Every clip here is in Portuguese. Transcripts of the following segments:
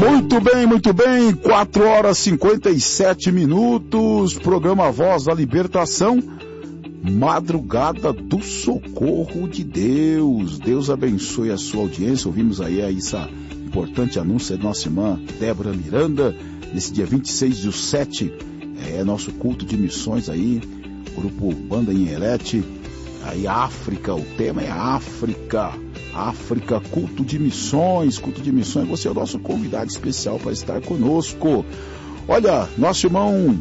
Muito bem, 4 horas e 57 minutos, programa Voz da Libertação, madrugada do socorro de Deus. Deus abençoe a sua audiência. Ouvimos aí essa importante anúncio da nossa irmã Débora Miranda, nesse dia 26/7, nosso culto de missões aí, grupo Banda Inherete, aí África, o tema é África, culto de missões, você é o nosso convidado especial para estar conosco. Olha, nosso irmão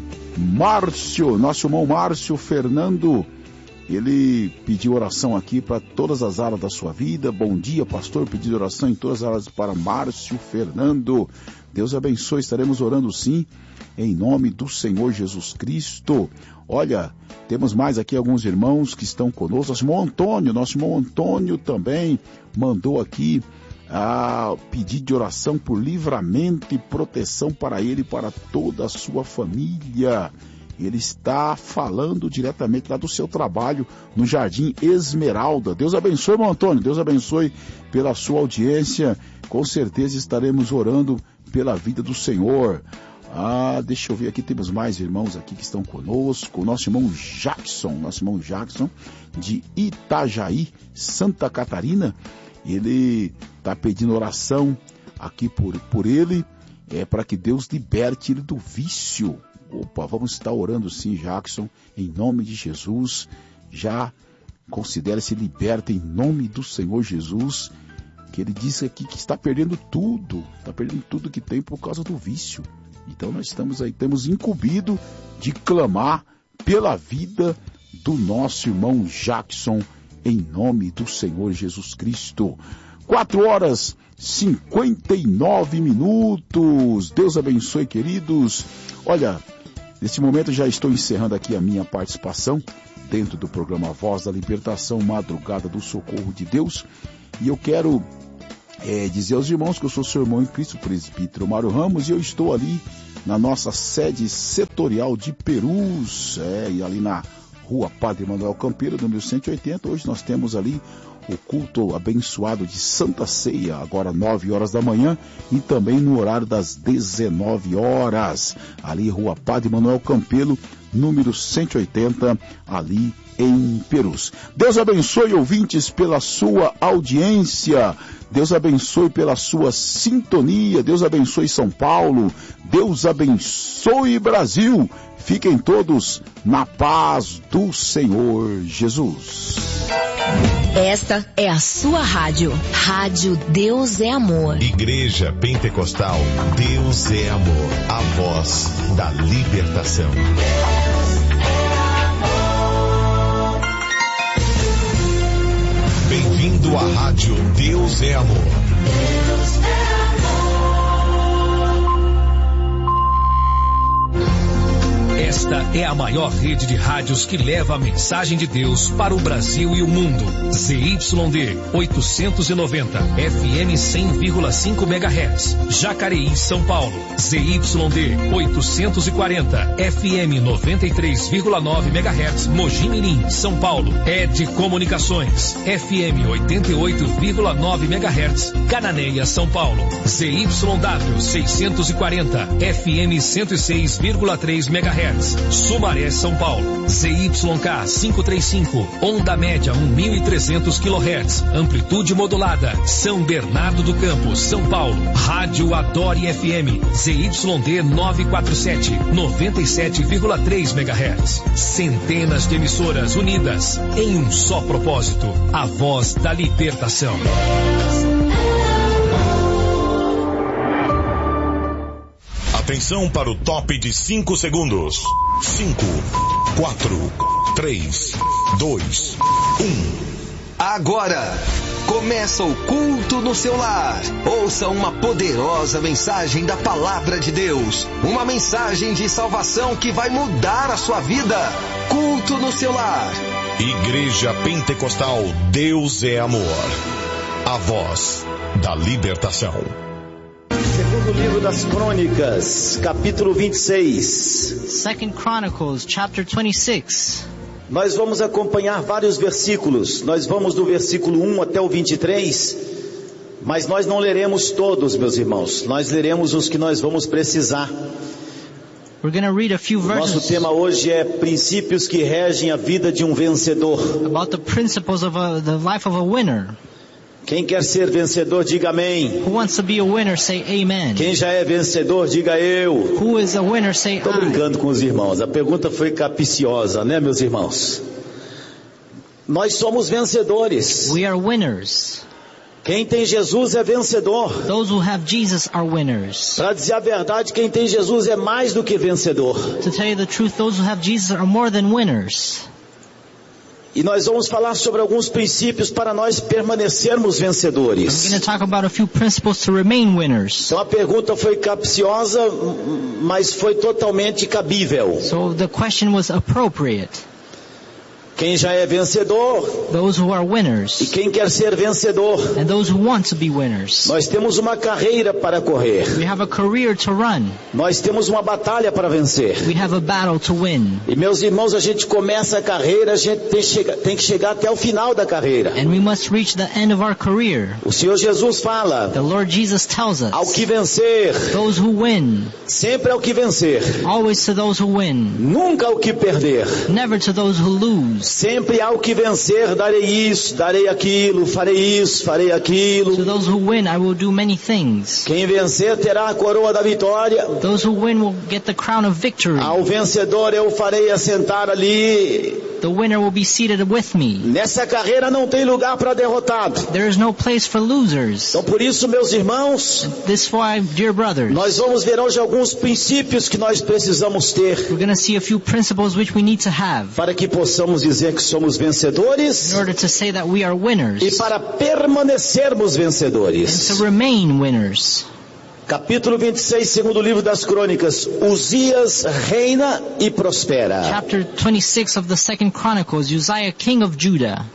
Márcio Fernando, ele pediu oração aqui para todas as áreas da sua vida. Bom dia, pastor, pediu oração em todas as áreas para Márcio Fernando. Deus abençoe, estaremos orando sim, em nome do Senhor Jesus Cristo. Olha, temos mais aqui alguns irmãos que estão conosco. Nosso irmão Antônio também mandou aqui pedido de oração por livramento e proteção para ele e para toda a sua família. Ele está falando diretamente lá do seu trabalho no Jardim Esmeralda. Deus abençoe, irmão Antônio, Deus abençoe pela sua audiência. Com certeza estaremos orando pela vida do Senhor. Deixa eu ver aqui, temos mais irmãos aqui que estão conosco. O nosso irmão Jackson, de Itajaí, Santa Catarina, ele está pedindo oração aqui por ele, para que Deus liberte ele do vício. Opa, vamos estar orando sim, Jackson, em nome de Jesus. Já considere-se liberto em nome do Senhor Jesus, que ele disse aqui que está perdendo tudo que tem por causa do vício. Então nós temos incumbido de clamar pela vida do nosso irmão Jackson, em nome do Senhor Jesus Cristo. 4 horas e 59 minutos. Deus abençoe, queridos. Olha, nesse momento já estou encerrando aqui a minha participação dentro do programa Voz da Libertação, Madrugada do Socorro de Deus. E eu quero dizer aos irmãos que eu sou seu irmão em Cristo, presbítero Mário Ramos, e eu estou ali na nossa sede setorial de Perus, e ali na Rua Padre Manuel Campeiro, número 180. Hoje nós temos ali o culto abençoado de Santa Ceia, agora 9 horas da manhã, e também no horário das 19 horas, ali Rua Padre Manuel Campelo, número 180, ali em Perus. Deus abençoe, ouvintes, pela sua audiência. Deus abençoe pela sua sintonia. Deus abençoe São Paulo. Deus abençoe Brasil. Fiquem todos na paz do Senhor Jesus. Esta é a sua rádio. Rádio Deus é Amor. Igreja Pentecostal Deus é Amor. A voz da libertação. Bem-vindo à rádio Deus é Amor. Deus é Esta é a maior rede de rádios que leva a mensagem de Deus para o Brasil e o mundo. ZYD 890, FM 100,5 MHz, Jacareí, São Paulo. ZYD 840, FM 93,9 MHz, Mogi Mirim, São Paulo. ED Comunicações, FM 88,9 MHz, Cananéia, São Paulo. ZYW 640, FM 106,3 MHz. Sumaré, São Paulo. ZYK 535, onda média 1.300 kHz, amplitude modulada, São Bernardo do Campo, São Paulo. Rádio Adore FM, ZYD 947, 97,3 MHz. Centenas de emissoras unidas em um só propósito, a voz da libertação. Atenção para o top de 5 segundos. 5, 4, 3, 2, 1. Agora começa o culto no seu lar. Ouça uma poderosa mensagem da palavra de Deus. Uma mensagem de salvação que vai mudar a sua vida. Culto no seu lar. Igreja Pentecostal Deus é Amor. A voz da libertação. Segundo livro das Crônicas, capítulo 26. Second Chronicles, chapter 26. Nós vamos acompanhar vários versículos. Nós vamos do versículo 1 até o 23. Mas nós não leremos todos, meus irmãos. Nós leremos os que nós vamos precisar. We're going to read a few Nosso verses tema hoje é princípios que regem a vida de um vencedor. about the principles of the life of a winner. Quem quer ser vencedor, diga amém. Who wants to be a winner, say amen. Quem já é vencedor, diga eu. Who is a winner, say Estou I. brincando com os irmãos. A pergunta foi capciosa, né, meus irmãos? Nós somos vencedores. We are winners. Quem tem Jesus é vencedor. Those who have Jesus are winners. Para dizer a verdade, quem tem Jesus é mais do que vencedor. To tell you the truth, those who have Jesus are more than winners. E nós vamos falar sobre alguns princípios para nós permanecermos We're vencedores. going to talk about a few principles to remain winners. Então a pergunta foi capciosa, mas foi totalmente cabível. So the question was appropriate. Quem já é vencedor Those who are e winners quem quer ser vencedor. and those who want to be winners. Nós temos uma carreira para correr. We have a career to run. Nós temos uma batalha para vencer. We have a battle to win. E meus irmãos, a gente começa a carreira, a gente tem que chegar até o final da carreira. And we must reach the end of our career. O Senhor Jesus fala, The Lord Jesus tells ao us, que vencer, those who win, sempre ao que vencer, always to those who win, nunca ao que perder. never to those who lose. Sempre ao que vencer, darei isso, darei aquilo, farei isso, farei To aquilo. those who win, I will do many things. Quem vencer terá a coroa da vitória. Those who win will get the crown of victory. Ao vencedor eu farei assentar ali. The winner will be seated with me. Nessa carreira não tem lugar para derrotado. There is no place for losers. Então por isso, meus irmãos, This is why, dear brothers, nós vamos ver hoje alguns princípios que nós precisamos ter we're going to see a few principles which we need to have para que possamos dizer que somos vencedores in order to say that we are winners e para permanecermos and vencedores. to remain winners. Capítulo 26, segundo livro das Crônicas. Uzias reina e prospera. Chapter 26 of the Second Chronicles, Uzziah, king of Judah.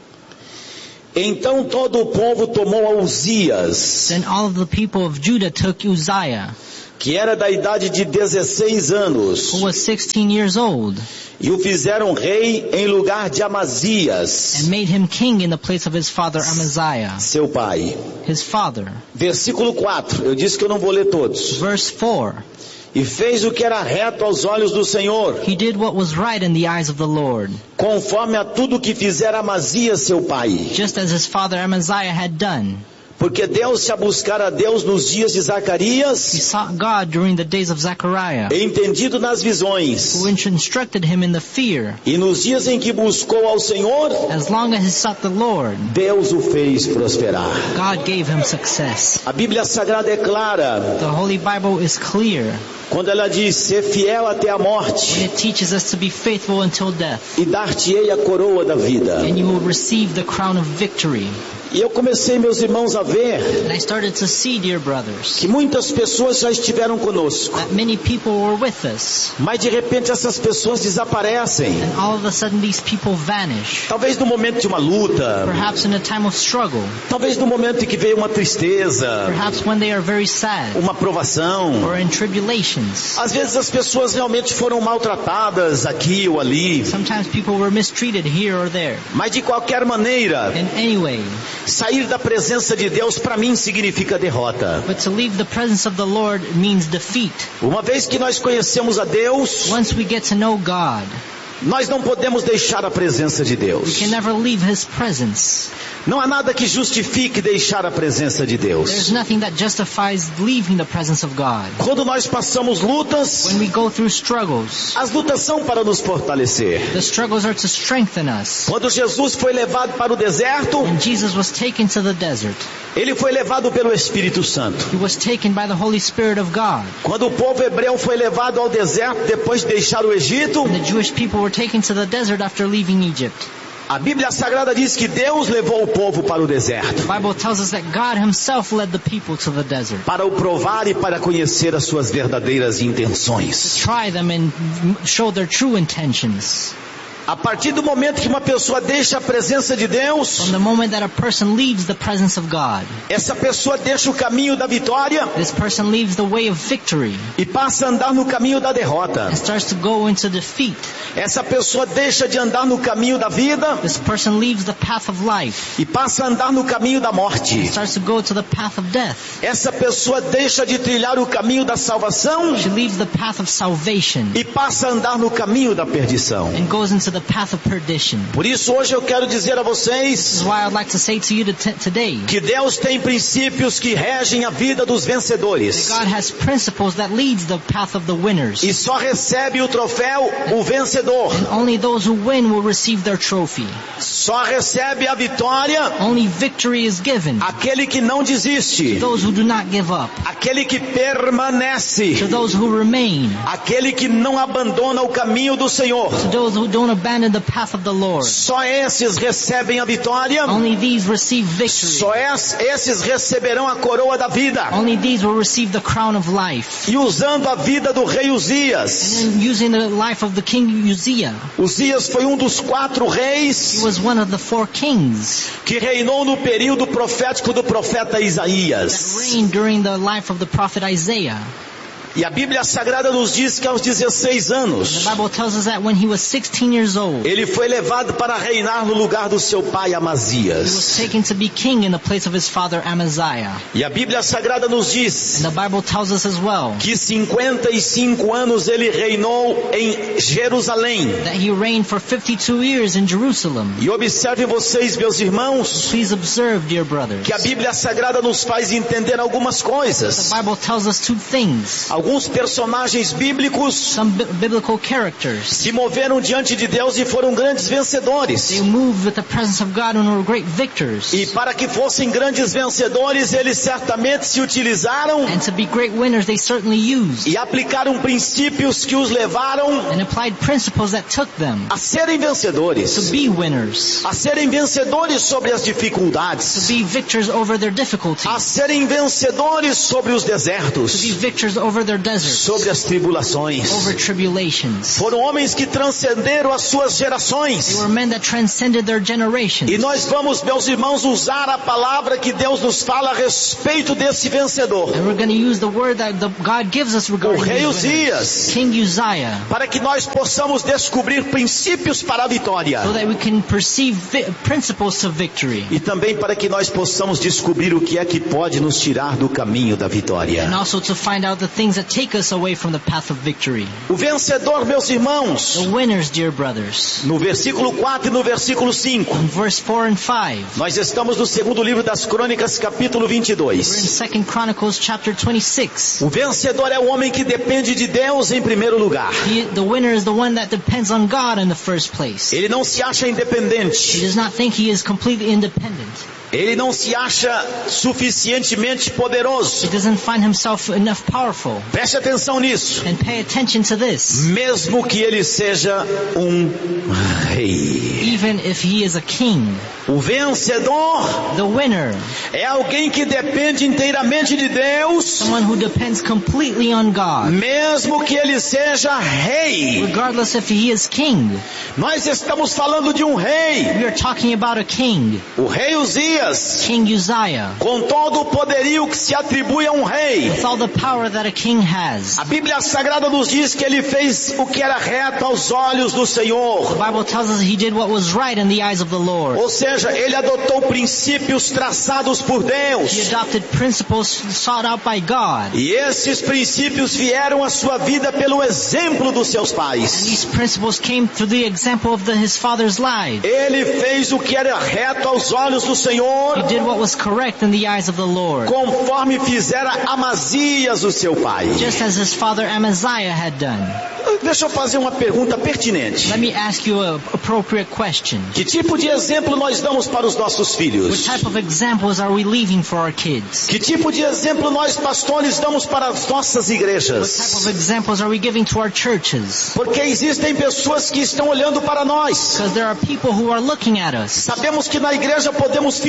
Então todo o povo tomou a Uzias, Then all of the people of Judah took Uzziah, que era da idade de 16 anos, who was 16 years old, e o fizeram rei em lugar de Amazias, and made him king in the place of his father Amaziah, seu pai. his father. Versículo 4, eu disse que eu não vou ler todos. Verse 4, E fez o que era reto aos olhos do Senhor, he did what was right in the eyes of the Lord, conforme a tudo que fizera Amazias, seu pai. just as his father Amaziah had done. Porque deu-se a buscar a Deus nos dias de He Zacarias, sought God during the days of Zechariah, entendido nas visões. who instructed him in the fear. E nos dias em que buscou ao Senhor, As long as he sought the Lord, Deus o fez prosperar. God gave him success. A Bíblia Sagrada é clara The Holy Bible is clear quando ela diz: ser fiel até a when morte, it teaches us to be faithful until death, e dar-te-ei a coroa da vida. and you will receive the crown of victory. E eu comecei, meus irmãos, a ver And I started to see, dear brothers, que muitas pessoas já estiveram conosco, that many people were with us, mas de repente essas pessoas desaparecem. and all of a sudden these people vanish. Talvez no momento de uma luta, Perhaps in a time of struggle, talvez no momento em que veio uma tristeza, perhaps when they are very sad, uma provação. or in tribulations. Às vezes as pessoas realmente foram maltratadas aqui ou ali, Sometimes people were mistreated here or there. mas de qualquer maneira, In any way, sair da presença de Deus para mim significa derrota. but to leave the presence of the Lord means defeat. Uma vez que nós conhecemos a Deus, Once we get to know God, nós não podemos deixar a presença de we Deus. can never leave His presence. Não há nada que justifique deixar a presença de There's Deus. nothing that justifies leaving the presence of God. Quando nós passamos lutas, When we go through struggles, as lutas são para nos fortalecer. the struggles are to strengthen us. Quando Jesus foi levado para o deserto, When Jesus was taken to the desert, ele foi levado pelo Espírito Santo. He was taken by the Holy Spirit of God. Quando o povo hebreu foi levado ao deserto depois de deixar o Egito, And the Jewish people were taken to the desert after leaving Egypt. a Bíblia Sagrada diz que Deus levou o povo para o deserto, The Bible tells us that God Himself led the people to the desert. para o provar e para conhecer as suas verdadeiras intenções. Try them and show their true intentions. A partir do momento que uma pessoa deixa a presença de Deus, From the moment that a person leaves the presence of God, essa pessoa deixa o caminho da vitória this person leaves the way of victory e passa a andar no caminho da derrota. and starts to go into defeat. Essa pessoa deixa de andar no caminho da vida This person leaves the path of life e passa a andar no caminho da morte. and starts to go to the path of death. Essa pessoa deixa de trilhar o caminho da salvação She leaves the path of salvation e passa a andar no caminho da perdição. and goes into the path of perdition. Por isso hoje eu quero dizer a This vocês is why I'd like to say to you today, que Deus tem princípios que regem a vida dos vencedores. God has principles that leads the path of the winners. E só recebe o troféu o vencedor. Only those who win will receive their trophy. Só recebe a vitória Only victory is given aquele que não desiste, to those who do not give up, aquele que permanece, to those who remain, aquele que não abandona o caminho do Senhor. to those who don't abandon the path of the Lord. Só esses recebem a vitória. Only these receive victory. Só esses receberão a coroa da vida. Only these will receive the crown of life. E usando a vida do rei Uzias. And using the life of the king Uzziah, Uzias foi um dos 4 he reis was one of the 4 kings que reinou no período profético do profeta that Isaías. reigned during the life of the prophet Isaiah. E a Bíblia Sagrada nos diz que aos 16 anos, The Bible tells us that when he was 16 years old, ele foi levado para reinar no lugar do seu pai he was Amazias. taken to be king in the place of his father Amaziah. E a Bíblia Sagrada nos diz And the Bible tells us as well que 55 anos ele reinou em Jerusalém. that he reigned for 52 years in Jerusalem. E observem vocês, meus irmãos, Please observe, dear brothers, que a Bíblia Sagrada nos faz entender algumas coisas. the Bible tells us 2 things. Alguns personagens bíblicos Some biblical characters, se moveram diante de Deus e foram grandes vencedores. they moved with the presence of God and were great victors. E para que fossem grandes vencedores, eles certamente se utilizaram And to be great winners, they certainly used e aplicaram princípios que os levaram and applied principles that took them a serem to vencedores, be winners, a serem vencedores sobre as to dificuldades, be victors over their difficulties, a serem vencedores sobre os to be desertos, victors over their deserts, sobre as tribulações. over tribulations. Foram homens que transcenderam as suas They gerações. were men that transcended their generations. E nós vamos, meus irmãos, usar a palavra que Deus nos fala a respeito desse vencedor, And we're going to use the word that God gives us o regarding rei these winners. Uzias, King Uzziah, para que nós possamos descobrir princípios para a vitória. so that we can perceive principles to victory. E também para que nós possamos descobrir o que é que pode nos tirar do caminho da vitória. And also to find out the things that take us away from the path of victory. O vencedor, meus irmãos, The winners, dear brothers. no versículo 4 e no versículo 5, In verse 4 and 5, nós estamos no segundo livro das Crônicas, capítulo we're in 22. 2 Chronicles chapter 26. O vencedor é o homem que depende de Deus em primeiro lugar. The winner is the one that depends on God in the first place. Ele não se acha He independente. does not think he is completely independent. Ele não se acha suficientemente poderoso. He doesn't find himself enough powerful. Preste atenção nisso. And pay attention to this. Mesmo que ele seja um rei. Even if he is a king, O vencedor the winner, é alguém que depende inteiramente de Deus, someone who depends completely on God, mesmo que ele seja rei. regardless if he is king. Nós estamos falando de um rei, We are talking about a king, o rei Uzias, King Uzziah, com todo o poderio que se atribui a um rei. with all the power that a king has. A Bíblia Sagrada nos diz que ele fez o que era reto aos olhos do The Senhor. Bible tells us he did what was right in the eyes of the Lord. Ou seja, ele adotou princípios traçados por He Deus. adopted principles sought out by God. E esses princípios vieram à sua vida pelo exemplo dos seus And pais. these principles came through the example of his father's life. Ele fez o que era reto aos olhos do He Senhor, did what was correct in the eyes of the Lord, conforme fizera Amazias, o seu pai. just as his father Amaziah had done. Deixa eu fazer uma pergunta pertinente. Let me ask you an appropriate question. Que tipo de exemplo nós damos para os nossos What filhos? type of examples are we leaving for our kids? Que tipo de exemplo nós pastores damos para as nossas What type igrejas? of examples are we giving to our churches? Porque existem pessoas que estão olhando para nós. Because there are people who are looking at us. Sabemos que na igreja podemos fingir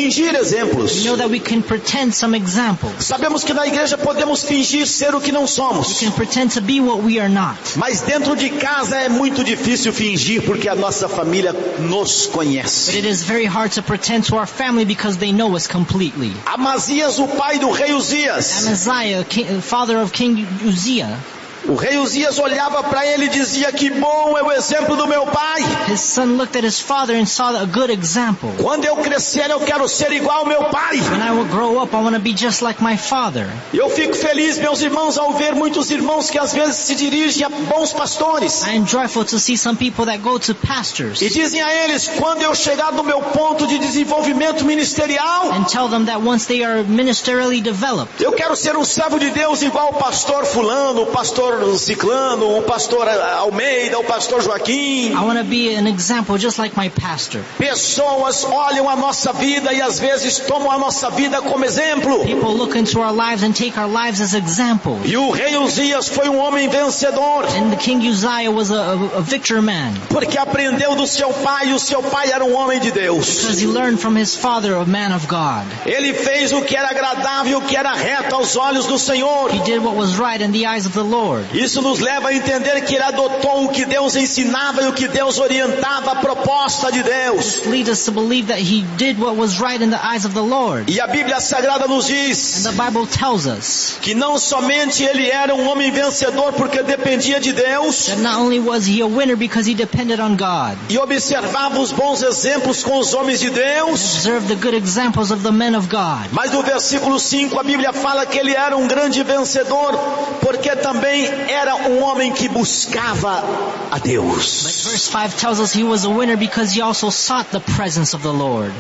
fingir exemplos. We know that we can pretend some examples. Sabemos que na igreja podemos fingir ser o que não We somos. can pretend to be what we are not. Mas dentro de casa é muito difícil fingir porque a nossa família nos But conhece. it is very hard to pretend to our family because they know us completely. Amazias, o pai do rei Uzias. Amaziah, father of King Uzziah, O rei Uzias olhava para ele e dizia: que bom é o exemplo do meu pai. his son looked at his father and saw a good example. Quando eu crescer eu quero ser igual ao meu pai. When I will grow up, I want to be just like my father. E eu fico feliz, meus irmãos, ao ver muitos irmãos que às vezes se dirigem a bons pastores. I am joyful to see some people that go to pastors E dizem a eles: quando eu chegar no meu ponto de desenvolvimento ministerial, and tell them that once they are ministerially developed, eu quero ser um servo de Deus igual o pastor fulano, o pastor ciclano, o pastor Almeida, o pastor Joaquim. I want to be an example just like my pastor. Pessoas olham a nossa vida e às vezes tomam a nossa vida como exemplo. People look into our lives and take our lives as examples. E o rei Uzias foi um homem vencedor, And the King Uzziah was a victor man porque aprendeu do seu pai, e o seu pai era um homem de Deus. because he learned from his father, a man of God. Ele fez o que era agradável, o que era reto aos olhos do Senhor. He did what was right in the eyes of the Lord. Isso nos leva a entender que ele adotou o que Deus ensinava e o que Deus orientava, a proposta de Deus. Lead us to believe that he did what was right in the eyes of the Lord. E a Bíblia Sagrada nos And diz the Bible tells us que não somente ele era um homem vencedor porque dependia de Deus that not only was he a winner because he depended on God, e observava os bons exemplos com os homens de Deus, observed the good examples of the men of God. mas no versículo 5 a Bíblia fala que ele era um grande vencedor porque também era um homem que buscava a But Deus. verse 5 tells us he was a winner because he also sought the presence of the Lord.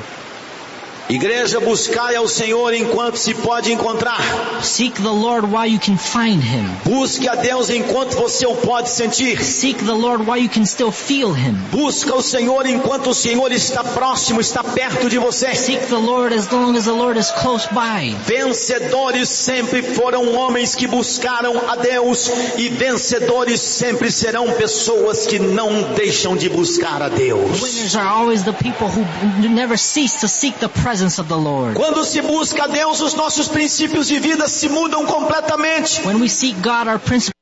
Igreja, buscai ao Senhor enquanto se pode encontrar. Seek the Lord while you can find him. Busque a Deus enquanto você o pode sentir. Seek the Lord while you can still feel him. Busca o Senhor enquanto o Senhor está próximo, está perto de você. Seek the Lord as long as the Lord is close by. Vencedores sempre foram homens que buscaram a Deus, e vencedores sempre serão pessoas que não deixam de buscar a Deus. Winners are always the people who never cease to seek the presence of the Lord. Quando se busca a Deus, os nossos princípios de vida se mudam completamente. When we seek God, our principles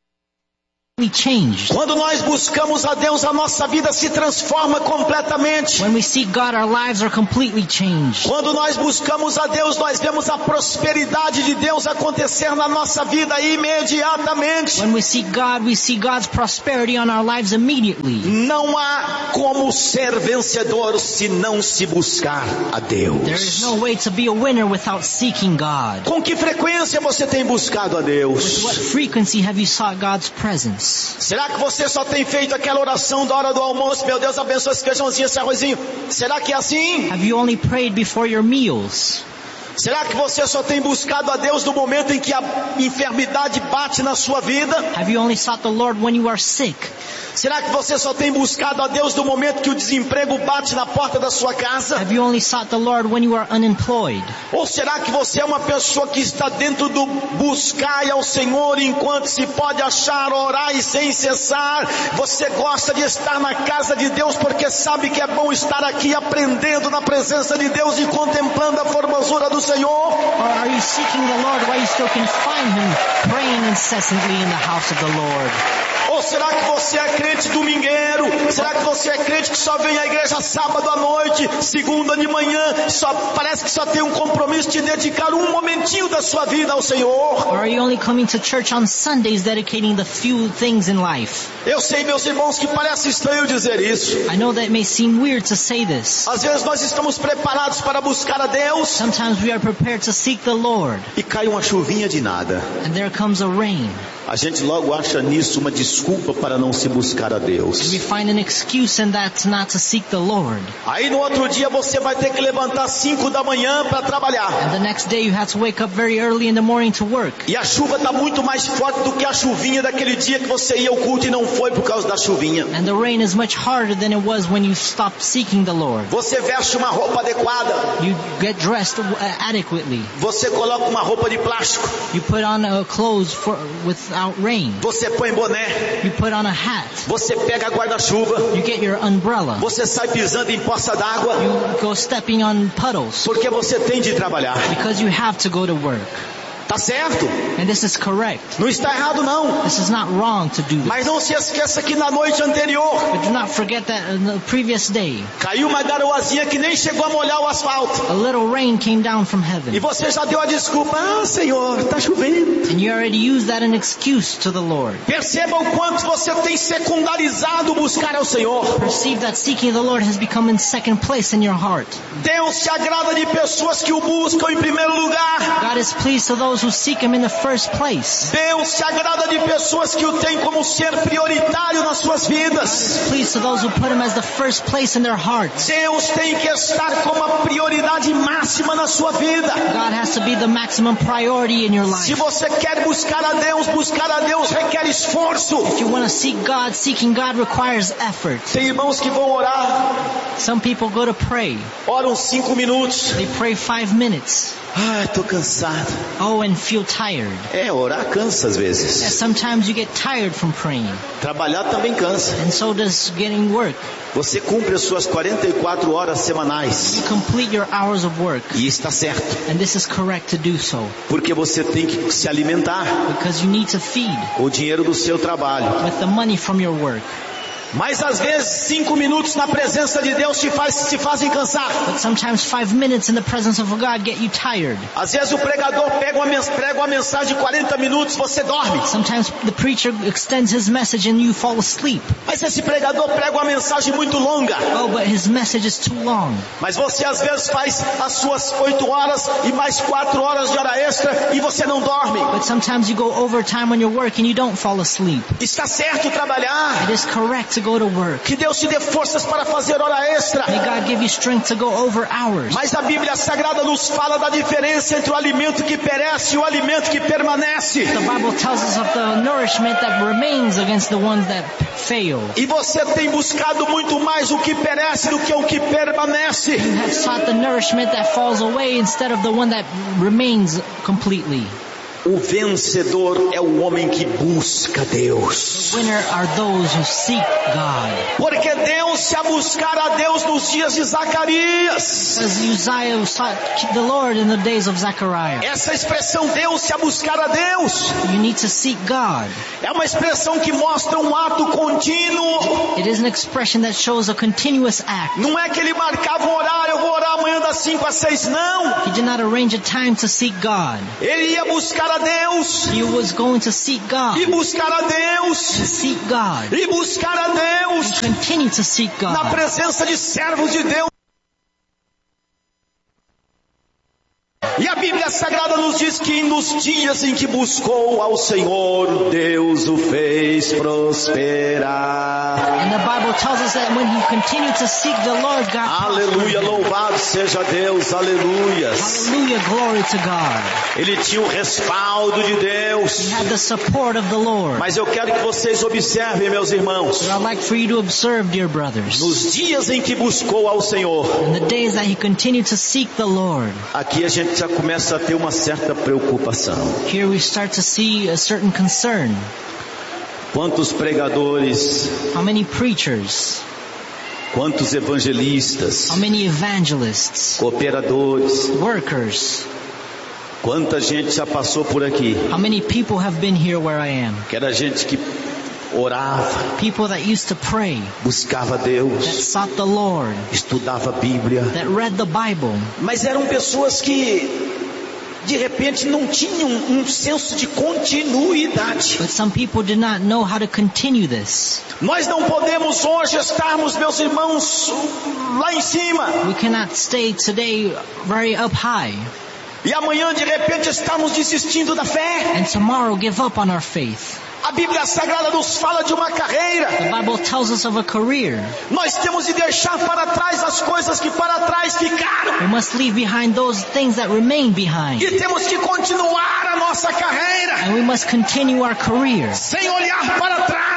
changed. Quando nós buscamos a Deus, a nossa vida se transforma completamente. When we seek God, our lives are completely changed. Quando nós buscamos a Deus, nós vemos a prosperidade de Deus acontecer na nossa vida imediatamente. When we seek God, we see God's prosperity on our lives immediately. Não há como ser vencedor se não se buscar a Deus. There is no way to be a winner without seeking God. Com que frequência você tem buscado a With Deus? what frequency have you sought God's presence? Será que você só tem feito aquela oração da hora do almoço? Meu Deus, abençoa esse feijãozinho, esse arrozinho. Será que é assim? Have you only prayed before your meals? Será que você só tem buscado a Deus no momento em que a enfermidade bate na sua vida? Have you only sought the Lord when you are sick? Será que você só tem buscado a Deus no momento que o desemprego bate na porta da sua casa? Have you only sought the Lord when you are unemployed? Ou será que você é uma pessoa que está dentro do buscar ao Senhor enquanto se pode achar, orar e sem cessar? Você gosta de estar na casa de Deus porque sabe que é bom estar aqui aprendendo na presença de Deus e contemplando a formosura do Senhor? Or are you seeking the Lord while you still can find Him praying incessantly in the house of the Lord? Ou será que você é crente domingueiro? Será que você é crente que só vem à igreja sábado à noite, segunda de manhã, parece que só tem um compromisso de dedicar um momentinho da sua vida ao Senhor? Or are you only coming to church on Sundays dedicating the few things in life? Eu sei, meus irmãos, que parece estranho dizer isso. I know that it may seem weird to say this. Às vezes nós estamos preparados para buscar a Deus Sometimes we are prepared to seek the Lord, e cai uma chuvinha de nada. and there comes a rain. A gente logo acha nisso uma desculpa para não se buscar a And Deus. we find an excuse in that not to seek the Lord. Aí no outro dia você vai ter que levantar 5 da manhã para trabalhar. And the next day you have to wake up very early in the morning to work. E a chuva está muito mais forte do que a chuvinha daquele dia que você ia ao culto e não foi por causa da chuvinha. And the rain is much harder than it was when you stopped seeking the Lord. Você veste uma roupa adequada. You get dressed adequately. Você coloca uma roupa de plástico. You put on clothes with out rain. Você põe boné. You put on a hat. Você pega guarda-chuva. You get your umbrella. Você sai pisando em poça d'água. You go stepping on puddles. Porque você tem de trabalhar. Because you have to go to work. Tá certo? And this is correct. Não está errado não. This is not wrong to do this. Mas não se esqueça que na noite anterior, But do not forget that in the previous day, caiu uma garoazinha que nem chegou a molhar o asfalto. a little rain came down from E heaven. você já deu a desculpa. Ah, Senhor, tá chovendo. And you already used that as an excuse to the Lord. Perceba o quanto você tem secundarizado buscar ao Senhor. Perceive that seeking the Lord has become in second place in your heart. Deus se agrada de pessoas que o buscam em primeiro lugar. God is pleased to those who seek Him in the first place. Deus se agrada de pessoas que o têm como ser prioritário nas suas vidas. Pleased to those who put Him as the first place in their hearts. Deus tem que estar como a prioridade máxima na sua vida. God has to be the maximum priority in your Se life. você quer buscar a Deus requer esforço. If you want to seek God, seeking God requires effort. Tem irmãos que vão orar, Some people go to pray. oram 5 minutos. They pray 5 minutes. Ai, tô cansado. Oh, and feel tired. Orar cansa às vezes. Sometimes you get tired from praying. Trabalhar também cansa. And so does getting work. Você cumpre as suas 44 horas semanais. You complete your hours of work. E está certo. And this is correct to do so. Porque você tem que se alimentar. Because you need to feed O dinheiro do seu trabalho. with the money from your work. Mas às vezes 5 minutos na presença de Deus te fazem cansar. But sometimes 5 minutes in the presence of God get you tired. Às vezes o pregador prega uma mensagem de 40 minutos, você dorme. Sometimes the preacher extends his message and you fall asleep. Mas esse pregador prega uma mensagem muito longa. Oh, but his message is too long. Mas você às vezes faz as suas 8 horas e mais 4 horas de hora extra e você não dorme. But sometimes you go overtime on your work and you don't fall asleep. Está certo trabalhar. It is correct to go to work. Que Deus te dê forças para fazer hora extra. May God give you strength to go over hours. Mas a Bíblia Sagrada nos fala da diferença entre o alimento que perece e o alimento que permanece. The Bible tells us of the nourishment that remains against the ones that fail. E você tem buscado muito mais o que perece do que o que permanece. You have sought the nourishment that falls away instead of the one that remains completely. O vencedor é o homem que busca Deus. The winner are those who seek God. Porque deu-se a buscar a Deus nos dias de Zacarias. As Uzziah sought the Lord in the days of Zechariah. Essa expressão deu-se a buscar a Deus You need to seek God. é uma expressão que mostra um ato contínuo. It is an expression that shows a continuous act. Não é que ele marcava um horário, eu vou orar amanhã das 5 às 6, não. He did not arrange a time to seek God. Ele ia buscar a Deus, He was going to seek God. e buscar a Deus, To seek God. e buscar a Deus, Continue to seek na God. presença de servos de Deus. E a Bíblia Sagrada nos diz que nos dias em que buscou ao Senhor, Deus o fez prosperar. And the Bible tells us that when he continued to seek the Lord, God Aleluia, prospered him. louvado seja Deus, aleluias. Hallelujah, glory to God. Ele tinha o respaldo de Deus. He had the support of the Lord. Mas eu quero que vocês observem, meus irmãos, But I'd like for you to observe, dear brothers, nos dias em que buscou ao Senhor, in the days that he continued to seek the Lord, aqui a gente já começa a ter uma certa preocupação. here we start to see a certain concern. Quantos pregadores, How many preachers, quantos evangelistas, how many evangelists, cooperadores, workers, quanta gente já passou por aqui, how many people have been here where I am? que era gente que orava, People that used to pray, buscava that Deus, sought the Lord, estudava a Bíblia, that read the Bible. mas eram pessoas que de repente não tinham um senso de continuidade. But some people did not know how to continue this. Nós não podemos hoje estarmos, meus irmãos, lá em cima, We cannot stay today very up high e amanhã de repente estamos desistindo da fé. and tomorrow give up on our faith. A Bíblia Sagrada nos fala de uma carreira. The Bible tells us of a career. Nós temos de deixar para trás as coisas que para trás ficaram. We must leave behind those things that remain behind. E temos que continuar a nossa carreira And we must continue our career sem olhar para trás.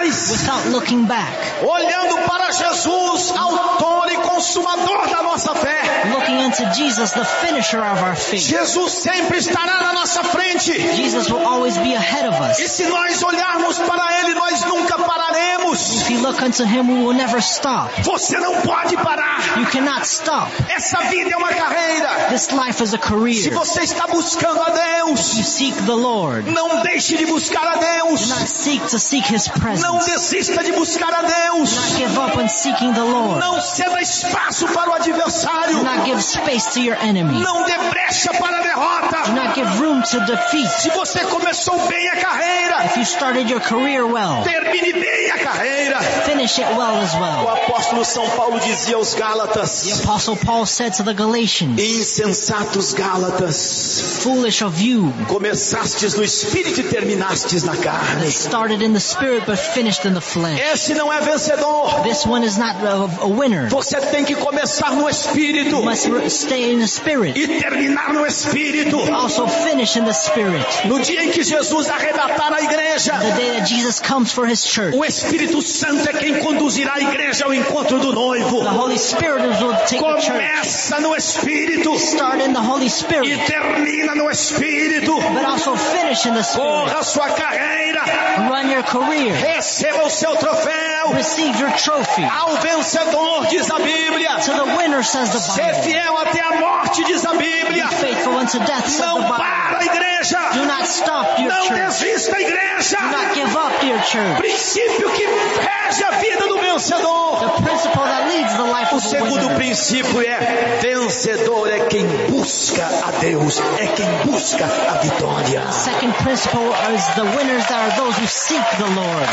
atrás, without looking back, olhando para Jesus, autor e consumador da nossa fé. looking into Jesus, the finisher of our faith. Jesus sempre estará na nossa frente. Jesus will always be ahead of us. E se nós olharmos para Ele, nós nunca pararemos. If you look unto Him, we will never stop. Você não pode parar. You cannot stop. Essa vida é uma carreira. This life is a Se career. você está buscando a Deus, You seek the Lord. não deixe de buscar a Deus. Do not seek His Não presence. desista de buscar a Do Deus. not give up on seeking the Lord. Não ceda espaço para o adversário. Do not give space to your enemy. Não dê brecha para a Do derrota. not give room to defeat. Se você começou bem a carreira, If you started your career well, termine bem a carreira. finish it well as O well. apóstolo São Paulo dizia aos Gálatas: The Apostle Paul said to the Galatians, insensatos Gálatas, foolish of you, começastes no Espírito e terminastes na carne. that started in the spirit but finished in the flesh. Esse não é vencedor. This one is not a winner. Você tem que começar no Espírito You must stay in the spirit. e terminar no Espírito. Also finish in the spirit. No dia em que Jesus arrebatar a igreja, The day that Jesus comes for His church, o Espírito Santo é quem conduzirá a igreja ao encontro do noivo. the Holy Spirit will take the church. Começa no Espírito Start in the Holy e Spirit, termina no Espírito. but also finish in the spirit. Corra a sua carreira, Run your career. receba o seu troféu. Receive your trophy. Ao vencedor, diz a Bíblia. To the winner, says the Ser Bible. fiel até a morte, diz a Bíblia. Be faithful unto death, says the Não Bible. para a igreja. Do not stop, dear Não church. desista, igreja. Do not give up, dear church. Princípio que rege a vida do vencedor. The principle that leads the life O of a segundo winner. princípio é: vencedor é quem busca a Deus, é quem busca a vitória. The second principle is the winners that are those who seek the Lord.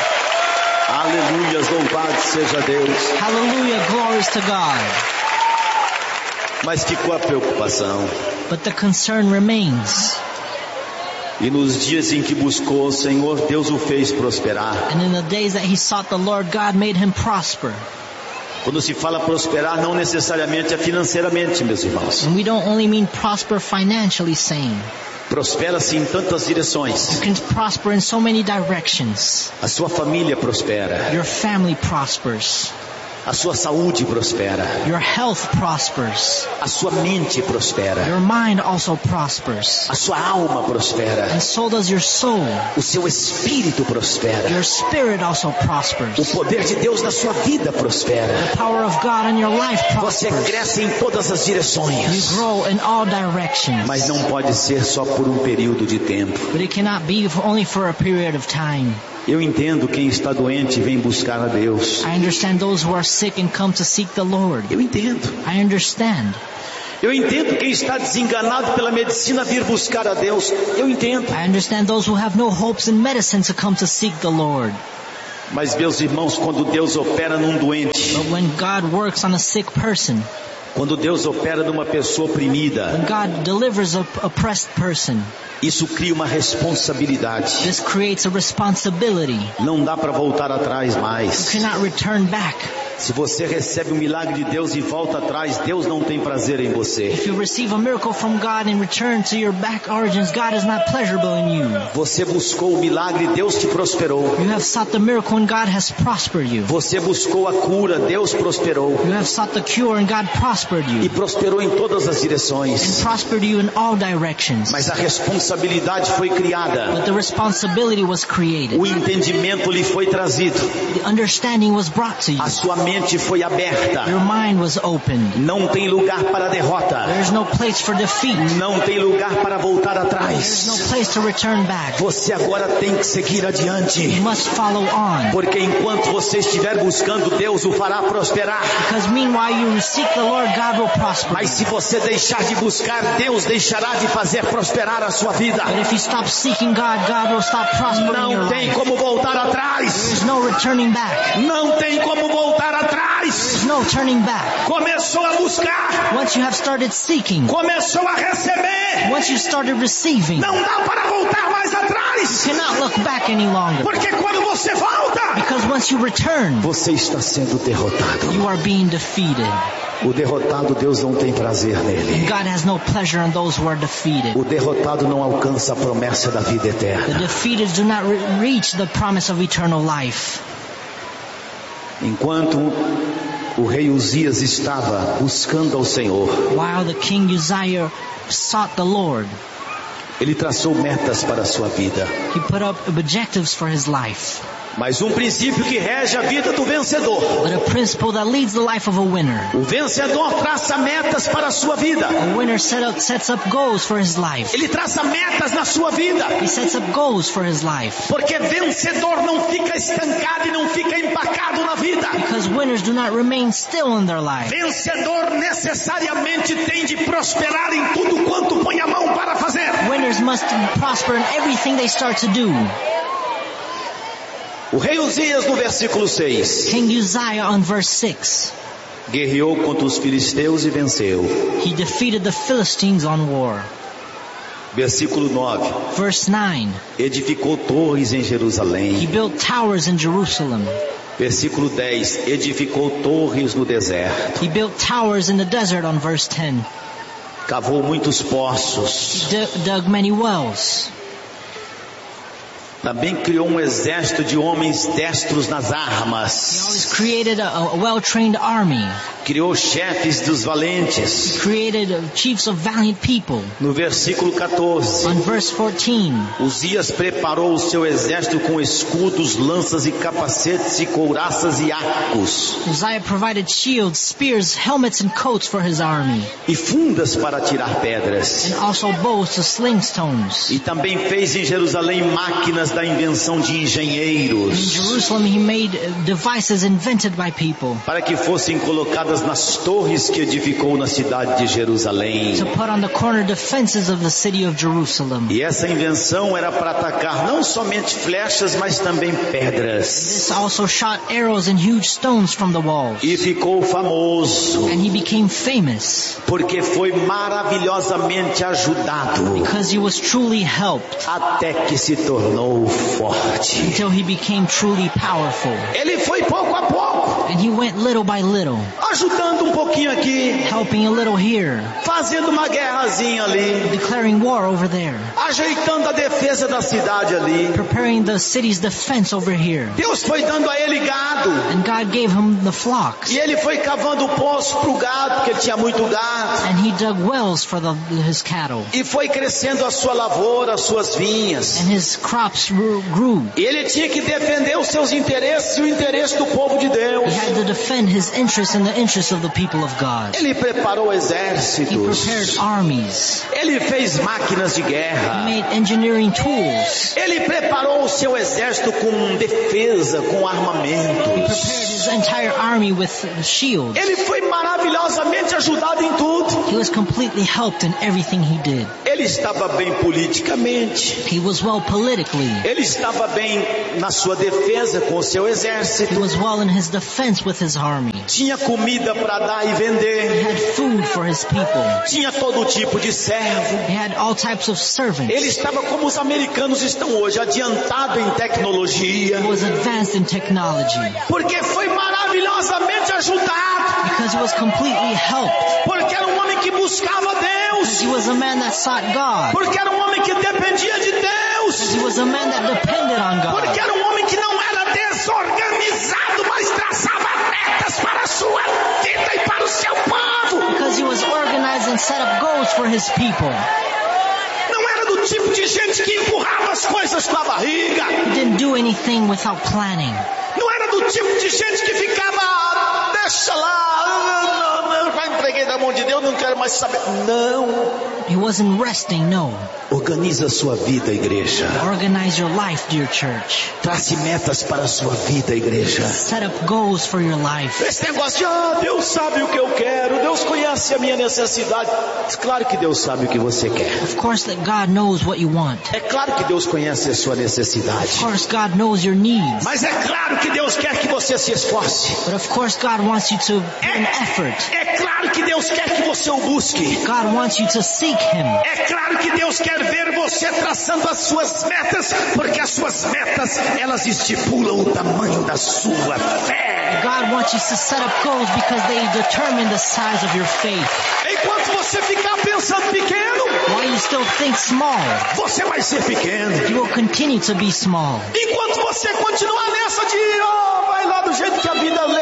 Aleluia, louvado seja Deus. Hallelujah, glories to God. Mas ficou a preocupação. But the concern remains. E nos dias em que buscou o Senhor, Deus o fez prosperar. And in the days that he sought the Lord, God made him prosper. Quando se fala prosperar, não necessariamente é financeiramente, meus irmãos. And we don't only mean prosper financially, saying. Prospera-se em tantas direções. You can prosper in so many directions. A sua família prospera. Your family prospers. A sua saúde prospera. Your health prospers. A sua mente prospera. Your mind also prospers. A sua alma prospera. And so does your soul. O seu espírito prospera. Your spirit also O prospers. poder de Deus na sua vida prospera. The power of God in your life Você prospers. cresce em todas as You direções. grow in all directions. Mas não pode ser só por um período de tempo. But it cannot be only for a period of time. Eu entendo quem está doente e vem buscar a Deus. I understand those who are sick and come to seek the Lord. Eu entendo. I understand. Eu entendo quem está desenganado pela medicina vir buscar a Deus. Eu entendo. I understand those who have no hopes in medicine to come to seek the Lord. Mas meus irmãos, quando Deus opera num doente, But when God works on a sick person, quando Deus opera numa pessoa oprimida, when God delivers a oppressed person, isso cria uma responsabilidade. this creates a responsibility. Não dá para voltar atrás You mais. cannot return back. Se você recebe um milagre de Deus e volta atrás, Deus não tem prazer em você. If you receive a miracle from God and return to your back origins, God is not pleasurable in you. Você buscou o milagre, Deus te prosperou. You have sought the miracle and God has prospered you. Você buscou a cura, Deus prosperou. You have sought the cure and God prospered E you. prosperou em todas as And direções. prospered you in all directions. Mas a responsabilidade foi criada. But the responsibility was created. O entendimento lhe foi trazido. The understanding was brought to you. A sua mente foi aberta. Your mind was opened. Não tem lugar para a derrota. There's no place for defeat. Não tem lugar para voltar There's atrás. no place to return back. Você agora tem que seguir adiante. You must follow on. Porque enquanto você estiver buscando, Deus o fará prosperar. Because meanwhile you seek the Lord, God will prosper. Mas se você deixar de buscar, Deus deixará de fazer prosperar a sua vida. But if you stop seeking God, God will stop prospering your Não tem life. como voltar atrás. There's no returning back. Não tem como voltar atrás. There's no turning back. Começou a buscar. Once you have started seeking, Começou a receber. once you started receiving, Não dá para voltar mais you atrás. cannot look back any longer. Porque quando você volta, Because once you return, você está sendo derrotado. you are being defeated. O derrotado, Deus não tem prazer nele. God has no pleasure in those who are defeated. O derrotado não alcança a promessa da vida The eterna. defeated do not reach the promise of eternal life. Enquanto o rei Uzias estava buscando ao Senhor, while the king Uzziah sought the Lord, ele traçou metas para a sua vida. he put up objectives for his life. Mas um princípio que rege a vida do vencedor. But a principle that leads the life of a winner. O vencedor traça metas para a sua vida. A winner sets up goals for his life. Ele traça metas na sua vida. He sets up goals for his life. Porque vencedor não fica estancado e não fica empacado na vida. Because winners do not remain still in their life. Vencedor necessariamente tem de prosperar em tudo quanto põe a mão para fazer. Winners must prosper in everything they start to do. O rei Uzias, no versículo 6, King Uzziah on verse 6, guerreou contra os filisteus e venceu. he defeated the Philistines on war. Versículo 9, Verse 9, edificou torres em he Jerusalém. built towers in Jerusalem. Versículo 10, edificou torres no deserto. He built towers in the desert on verse 10. Cavou muitos poços. Dug many wells. Também criou um exército de homens destros nas He always armas. created a well-trained army. Criou chefes dos valentes. He created chiefs of valiant people. No versículo 14, On verse 14, Uzias preparou o seu exército com escudos, lanças e capacetes e couraças e arcos. Uzziah provided shields, spears, helmets, and coats for his army, E fundas para atirar pedras. and also bows to sling stones. E também fez em Jerusalém máquinas da invenção de In engenheiros, Jerusalem, he made devices invented by people para que fossem colocadas nas torres que edificou na cidade de Jerusalém. to put on the corner defenses of the city of Jerusalem. E essa invenção era para atacar não somente flechas, mas também pedras. This also shot arrows and huge stones from the walls. E ficou famoso, And he became famous porque foi maravilhosamente ajudado, because he was truly helped até que se tornou forte. until he became truly powerful. Ele foi pouco a pouco, And he went little by little, ajudando um pouquinho aqui, helping a little here, fazendo uma guerrazinha ali, declaring war over there, ajeitando a defesa da cidade ali. preparing the city's defense over here. Deus foi dando a ele gado, And God gave him the flocks. e ele foi cavando o poço para o gado, porque ele tinha muito gado, And he dug wells for his cattle. e foi crescendo a sua lavoura, as suas vinhas. And his crops grew. E ele tinha que defender os seus interesses e o interesse do povo de Deus. He had to defend his interests and the interests of the people of God. Ele preparou He exércitos. prepared armies. Ele fez máquinas de He guerra. made engineering tools. Ele preparou o seu exército com defesa, com He armamentos. prepared his entire army with shields. Ele foi maravilhosamente ajudado em tudo. He was completely helped in everything he did. Ele estava bem politicamente. He was well politically. Ele estava bem na sua defesa com o seu He exército. was well in his defense with his army. Tinha comida para dar e He vender. had food for his people. Tinha todo tipo de servo. He had all types of servants. Ele estava como os americanos estão hoje, adiantado em tecnologia. He was advanced in technology Porque foi maravilhosamente ajudado. because he was completely helped. Porque era um homem que buscava Deus. He was a man that sought God. Porque era um homem que dependia de He Deus. was a man that depended on Porque God. era um homem que não era desorganizado, mas traçava metas para a sua vida e para o seu povo. Because he was organized and set up goals for his people. Não era do tipo de gente que empurrava as coisas com a barriga. He didn't do anything without planning. Não era do tipo de gente que ficava, deixa lá, eu já entreguei na mão de Deus, não quero mais saber. Não. He wasn't resting, no. Organiza a sua vida, igreja. Organize your life, dear church. Trace metas para a sua vida, igreja. Set up goals for your life. Esse negócio de, Deus sabe o que eu quero, Deus conhece a minha necessidade. Claro que Deus sabe o que você quer. Of course that God knows what you want. É claro que Deus conhece a sua necessidade. Of course God knows your needs. Mas é claro que Deus quer que você se esforce. But of course God wants you to put an effort. É claro que Deus quer que você o busque. God wants you to seek Him. É claro que Deus quer ver você traçando as suas metas, porque as suas metas, elas estipulam o tamanho da sua fé. God wants you to set up goals because they determine the size of your faith. Enquanto você ficar pensando pequeno, While you still think small, você vai ser pequeno. you will continue to be small. Enquanto você continuar nessa de, vai lá do jeito que a vida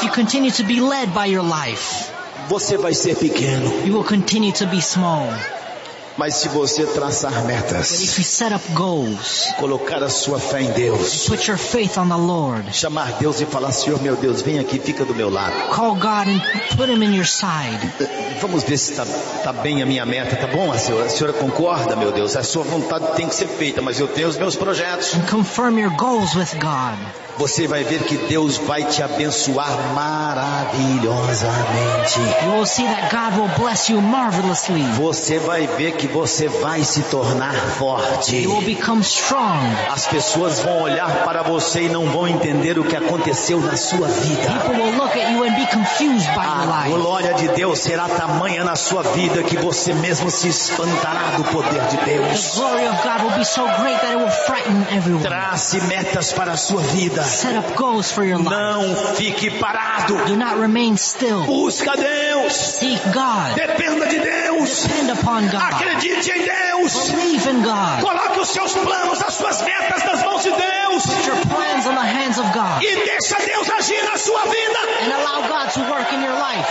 you continue to be led by your life, você vai ser pequeno. you will continue to be small. Mas se você traçar But metas, if you set up goals, colocar a sua fé em Deus, put your faith on the Lord, chamar Deus e falar: Senhor, meu Deus, vem aqui, fica do meu lado. call God and put Him in your side. Vamos ver se tá bem a minha meta, tá bom? A senhora concorda, meu Deus? A sua vontade tem que ser feita, mas eu tenho os meus projetos. And confirm your goals with God. Você vai ver que Deus vai te abençoar maravilhosamente. You will see that God will bless you marvelously. Você vai ver que você vai se tornar forte. You will become strong. As pessoas vão olhar para você e não vão entender o que aconteceu na sua vida. People will look at you and be confused by your A life. glória de Deus será tamanha na sua vida que você mesmo se espantará do poder de The Deus. glory of God will be so great that it will frighten everyone. Trace metas para a sua vida. Set up goals for your life. Não fique parado. Do not remain still. Busca Deus. Seek God. Dependa de Deus. Depend upon God. Acredite em Deus. Believe in God. Coloque os seus planos, as suas metas nas mãos de Deus. Put your plans in the hands of God. E deixa Deus agir na sua vida. And allow God to work in your life.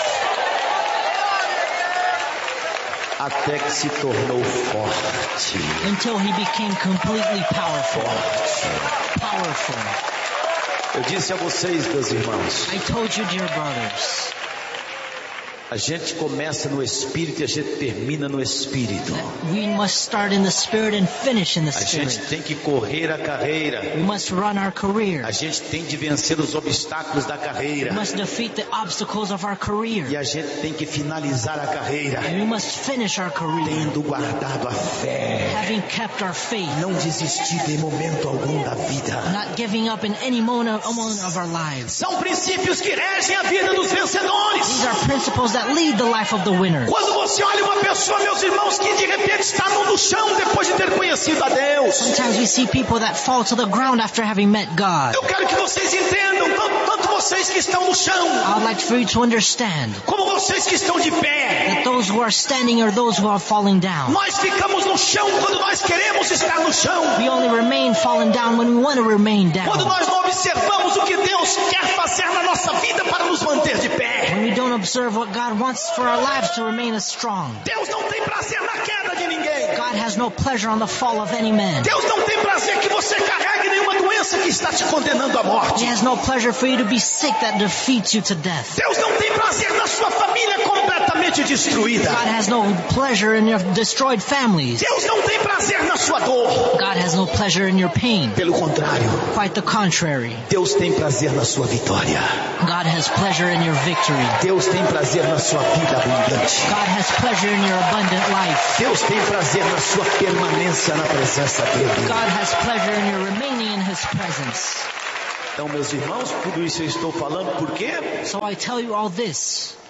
Até que se tornou forte. Until He became completely powerful. Powerful. Eu disse a vocês, meus irmãos, I told you, dear brothers, a gente começa no Espírito e a gente termina no Espírito. we must start in the Spirit and finish in the A gente Spirit. tem que correr a carreira. We must run our career. A gente tem de vencer os obstáculos da carreira. We must defeat the obstacles of our E career. a gente tem que finalizar a carreira And we must finish our career, tendo guardado a fé. having kept our faith, Não desistir de momento algum da vida. not giving up in any moment of our lives. São princípios que regem a vida dos vencedores. These are principles that lead the life of the winner. Quando você olha uma pessoa, meus irmãos, que de repente está no chão depois de ter conhecido a Deus, Sometimes we see people that fall to the ground after having met God. eu quero que vocês entendam, tanto vocês que estão no chão, I would like for you to understand como vocês que estão de pé. that those who are standing or those who are falling down. Nós ficamos no chão quando nós queremos estar no chão. We only remain fallen down when we want to remain Quando down. nós não observamos o que Deus quer fazer na nossa vida para nos manter de pé. When we don't observe what God wants for our lives to remain as strong. Deus não tem prazer na queda de ninguém. God has no pleasure on the fall of any man. Deus não tem prazer que você carregue nenhuma doença que está te condenando à morte. He has no pleasure for you to be sick that defeats you to death. Deus não tem prazer na sua família completamente destruída. God has no pleasure in your destroyed families. Deus não tem prazer na sua dor. God has no pleasure in your pain. Pelo contrário, Quite the contrary. Deus tem prazer na sua vitória. God has pleasure in your victory. Deus tem prazer na sua vida abundante. God has pleasure in your abundant life. Deus tem prazer na sua permanência na presença dele. God has pleasure in your remaining in His presence. Então, meus irmãos, tudo isso eu estou falando por quê? So I tell you all this